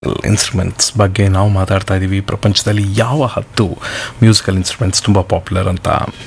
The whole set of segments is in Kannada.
ಇನ್ಸ್ಟ್ರೂಮೆಂಟ್ಸ್ ಬಗ್ಗೆ ನಾವು ಮಾತಾಡ್ತಾ ಇದ್ದೀವಿ. ಪ್ರಪಂಚದಲ್ಲಿ ಯಾವ 10 ಮ್ಯೂಸಿಕಲ್ ಇನ್ಸ್ಟ್ರೂಮೆಂಟ್ಸ್ ತುಂಬ ಪಾಪ್ಯುಲರ್ ಅಂತ.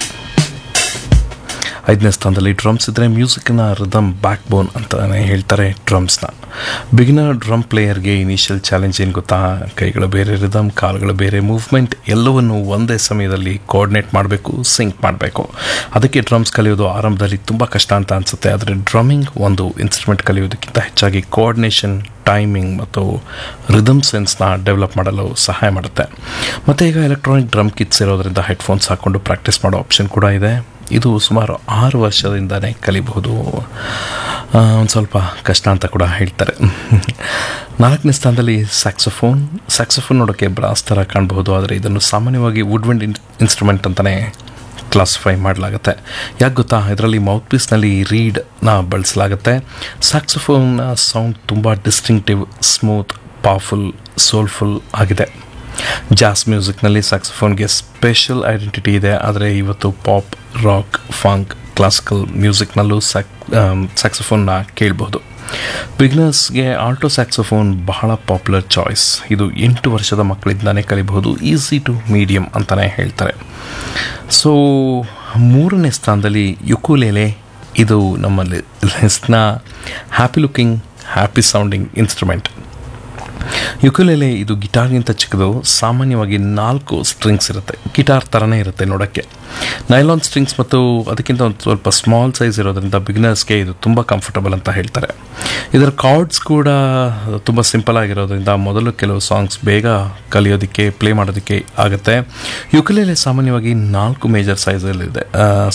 5ನೇ ಸ್ಥಾನದಲ್ಲಿ ಡ್ರಮ್ಸ್ ಇದ್ದರೆ ಮ್ಯೂಸಿಕ್ನ ರಿದಮ್ ಬ್ಯಾಕ್ ಬೋನ್ ಅಂತಲೇ ಹೇಳ್ತಾರೆ ಡ್ರಮ್ಸ್ನ. ಬಿಗಿನರ್ ಡ್ರಮ್ ಪ್ಲೇಯರ್ಗೆ ಇನಿಷಿಯಲ್ ಚಾಲೆಂಜ್ ಏನು ಗೊತ್ತಾ? ಕೈಗಳು ಬೇರೆ ರಿದಮ್, ಕಾಲುಗಳು ಬೇರೆ ಮೂವ್ಮೆಂಟ್ ಎಲ್ಲವನ್ನು ಒಂದೇ ಸಮಯದಲ್ಲಿ ಕೋಆರ್ಡಿನೇಟ್ ಮಾಡಬೇಕು, ಸಿಂಕ್ ಮಾಡಬೇಕು. ಅದಕ್ಕೆ ಡ್ರಮ್ಸ್ ಕಲಿಯೋದು ಆರಂಭದಲ್ಲಿ ತುಂಬ ಕಷ್ಟ ಅಂತ ಅನಿಸುತ್ತೆ. ಆದರೆ ಡ್ರಮ್ಮಿಂಗ್ ಒಂದು ಇನ್ಸ್ಟ್ರೂಮೆಂಟ್ ಕಲಿಯೋದಕ್ಕಿಂತ ಹೆಚ್ಚಾಗಿ ಕೋಆರ್ಡಿನೇಷನ್, ಟೈಮಿಂಗ್ ಮತ್ತು ರಿದಮ್ ಸೆನ್ಸ್ನ ಡೆವಲಪ್ ಮಾಡಲು ಸಹಾಯ ಮಾಡುತ್ತೆ. ಮತ್ತು ಈಗ ಎಲೆಕ್ಟ್ರಾನಿಕ್ ಡ್ರಮ್ ಕಿಟ್ಸ್ ಇರೋದರಿಂದ ಹೆಡ್ಫೋನ್ಸ್ ಹಾಕ್ಕೊಂಡು ಪ್ರಾಕ್ಟೀಸ್ ಮಾಡೋ ಆಪ್ಷನ್ ಕೂಡ ಇದೆ. ಇದು ಸುಮಾರು 6 ವರ್ಷದಿಂದನೇ ಕಲಿಬಹುದು. ಒಂದು ಸ್ವಲ್ಪ ಕಷ್ಟ ಅಂತ ಕೂಡ ಹೇಳ್ತಾರೆ. 4ನೇ ಸ್ಥಾನದಲ್ಲಿ ಸ್ಯಾಕ್ಸೋಫೋನ್ ನೋಡೋಕ್ಕೆ ಬ್ರಾಸ್ ಥರ ಕಾಣಬಹುದು, ಆದರೆ ಇದನ್ನು ಸಾಮಾನ್ಯವಾಗಿ ವುಡ್ವಿಂಡ್ ಇನ್ಸ್ಟ್ರೂಮೆಂಟ್ ಅಂತಲೇ ಕ್ಲಾಸಿಫೈ ಮಾಡಲಾಗುತ್ತೆ. ಯಾಕೆ ಗೊತ್ತಾ? ಇದರಲ್ಲಿ ಮೌತ್ ಪೀಸ್ನಲ್ಲಿ ರೀಡ್ನ ಬಳಸಲಾಗುತ್ತೆ. ಸ್ಯಾಕ್ಸೋಫೋನ್ನ ಸೌಂಡ್ ತುಂಬ ಡಿಸ್ಟಿಂಕ್ಟಿವ್, ಸ್ಮೂತ್, ಪವರ್ಫುಲ್, ಸೋಲ್ಫುಲ್ ಆಗಿದೆ. ಜಾಸ್ ಮ್ಯೂಸಿಕ್ನಲ್ಲಿ ಸ್ಯಾಕ್ಸೋಫೋನ್ಗೆ ಸ್ಪೆಷಲ್ ಐಡೆಂಟಿಟಿ ಇದೆ. ಆದರೆ ಇವತ್ತು ಪಾಪ್, ರಾಕ್, ಫಂಕ್, ಕ್ಲಾಸಿಕಲ್ ಮ್ಯೂಸಿಕ್ನಲ್ಲೂ ಸ್ಯಾಕ್ಸೋಫೋನ್ನ ಕೇಳಬಹುದು. ಬಿಗ್ನರ್ಸ್ಗೆ ಆಲ್ಟೋ ಸ್ಯಾಕ್ಸೋಫೋನ್ ಬಹಳ ಪಾಪ್ಯುಲರ್ ಚಾಯ್ಸ್. ಇದು 8 ವರ್ಷದ ಮಕ್ಕಳಿಂದಲೇ ಕಲಿಬಹುದು. ಈಸಿ ಟು ಮೀಡಿಯಮ್ ಅಂತಲೇ ಹೇಳ್ತಾರೆ. ಸೊ 3ನೇ ಸ್ಥಾನದಲ್ಲಿ ಯುಕುಲೇಲೆ. ಇದು ನಮ್ಮ ಲಿಸ್ಟ್ನ happy looking, happy sounding instrument. ಯುಕುಲೇಲೆ ಇದು ಗಿಟಾರ್ಗಿಂತ ಚಿಕ್ಕದು. ಸಾಮಾನ್ಯವಾಗಿ 4 ಸ್ಟ್ರಿಂಗ್ಸ್ ಇರುತ್ತೆ. ಗಿಟಾರ್ ಥರನೇ ಇರುತ್ತೆ ನೋಡೋಕ್ಕೆ. ನೈಲಾನ್ ಸ್ಟ್ರಿಂಗ್ಸ್ ಮತ್ತು ಅದಕ್ಕಿಂತ ಒಂದು ಸ್ವಲ್ಪ ಸ್ಮಾಲ್ ಸೈಜ್ ಇರೋದ್ರಿಂದ ಬಿಗಿನರ್ಸ್ಗೆ ಇದು ತುಂಬ ಕಂಫರ್ಟಬಲ್ ಅಂತ ಹೇಳ್ತಾರೆ. ಇದರ ಕಾರ್ಡ್ಸ್ ಕೂಡ ತುಂಬ ಸಿಂಪಲ್ ಆಗಿರೋದ್ರಿಂದ ಮೊದಲು ಕೆಲವು ಸಾಂಗ್ಸ್ ಬೇಗ ಕಲಿಯೋದಕ್ಕೆ, ಪ್ಲೇ ಮಾಡೋದಕ್ಕೆ ಆಗುತ್ತೆ. ಯುಕುಲೇಲೆ ಸಾಮಾನ್ಯವಾಗಿ 4 ಮೇಜರ್ ಸೈಜಲ್ಲಿದೆ: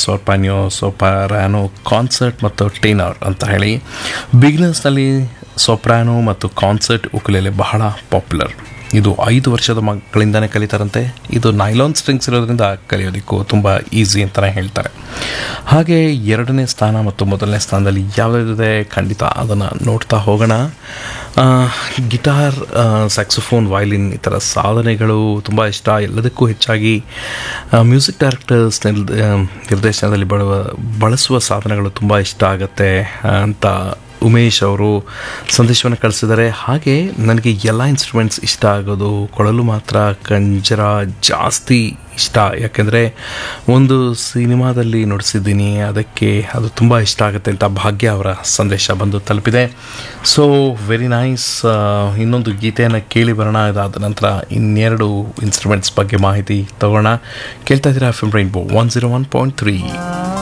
ಸೋಪ್ರಾನೋ, ಕಾನ್ಸರ್ಟ್ ಮತ್ತು ಟೇನರ್ ಅಂತ ಹೇಳಿ. ಬಿಗಿನರ್ಸ್ನಲ್ಲಿ ಸೋಪ್ರಾನೋ ಮತ್ತು ಕಾನ್ಸರ್ಟ್ ಉಕುಲೇಲೆ ಬಹಳ ಪಾಪ್ಯುಲರ್. ಇದು 5 ವರ್ಷದ ಮಕ್ಕಳಿಂದನೇ ಕಲಿತಾರಂತೆ. ಇದು ನೈಲಾನ್ ಸ್ಟ್ರಿಂಗ್ಸ್ ಇರೋದ್ರಿಂದ ಕಲಿಯೋದಕ್ಕೂ ತುಂಬ ಈಸಿ ಅಂತಲೇ ಹೇಳ್ತಾರೆ. ಹಾಗೆ 2ನೇ ಸ್ಥಾನ ಮತ್ತು 1ನೇ ಸ್ಥಾನದಲ್ಲಿ ಯಾವುದಿದೆ ಖಂಡಿತ ಅದನ್ನು ನೋಡ್ತಾ ಹೋಗೋಣ. ಗಿಟಾರ್, ಸ್ಯಾಕ್ಸೋಫೋನ್, ವಯಲಿನ್ ಈ ಥರ ಸಾಧನೆಗಳು ತುಂಬ ಇಷ್ಟ. ಎಲ್ಲದಕ್ಕೂ ಹೆಚ್ಚಾಗಿ ಮ್ಯೂಸಿಕ್ ಡೈರೆಕ್ಟರ್ಸ್ ನಿರ್ದೇಶನದಲ್ಲಿ ಬಳಸುವ ಸಾಧನಗಳು ತುಂಬ ಇಷ್ಟ ಆಗುತ್ತೆ ಅಂತ ಉಮೇಶ್ ಅವರು ಸಂದೇಶವನ್ನು ಕಳಿಸಿದ್ದಾರೆ. ಹಾಗೆ ನನಗೆ ಎಲ್ಲ ಇನ್ಸ್ಟ್ರೂಮೆಂಟ್ಸ್ ಇಷ್ಟ ಆಗೋದು, ಕೊಳಲು ಮಾತ್ರ ಕಂಜರ ಜಾಸ್ತಿ ಇಷ್ಟ. ಯಾಕೆಂದರೆ ಒಂದು ಸಿನಿಮಾದಲ್ಲಿ ನುಡಿಸಿದ್ದೀನಿ, ಅದಕ್ಕೆ ಅದು ತುಂಬ ಇಷ್ಟ ಆಗುತ್ತೆ ಅಂತ ಭಾಗ್ಯ ಅವರ ಸಂದೇಶ ಬಂದು ತಲುಪಿದೆ. So very nice. ಇನ್ನೊಂದು ಗೀತೆಯನ್ನು ಕೇಳಿ ಬರೋಣ. ಇದಾದ ನಂತರ 2 ಇನ್ಸ್ಟ್ರೂಮೆಂಟ್ಸ್ ಬಗ್ಗೆ ಮಾಹಿತಿ ತಗೋಣ. ಕೇಳ್ತಾ ಇದ್ದೀರಾ FM ರೈನ್ಬೋ 101.3.